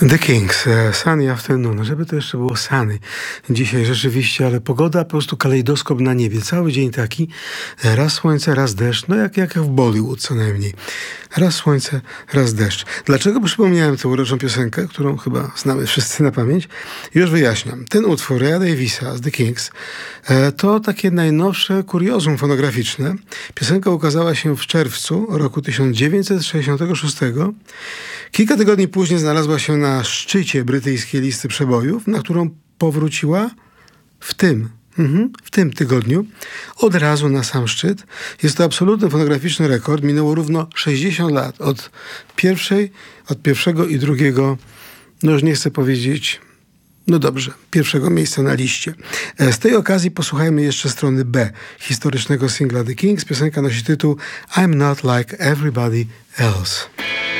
The Kings, Sunny Afternoon, żeby to jeszcze było sunny dzisiaj rzeczywiście, ale pogoda po prostu kalejdoskop na niebie, cały dzień taki, raz słońce, raz deszcz, no jak w Bollywood co najmniej, raz słońce, raz deszcz. Dlaczego przypomniałem tę uroczą piosenkę, którą chyba znamy wszyscy na pamięć? Już wyjaśniam. Ten utwór Raya Davisa z The Kings to takie najnowsze kuriozum fonograficzne. Piosenka ukazała się w czerwcu roku 1966. Kilka tygodni później znalazła się na szczycie brytyjskiej listy przebojów, na którą powróciła w tym tygodniu, od razu na sam szczyt. Jest to absolutny fonograficzny rekord. Minęło równo 60 lat od pierwszego i drugiego, no już nie chcę powiedzieć, no dobrze, pierwszego miejsca na liście. Z tej okazji posłuchajmy jeszcze strony B historycznego singla The Kings. Piosenka nosi tytuł I'm Not Like Everybody Else.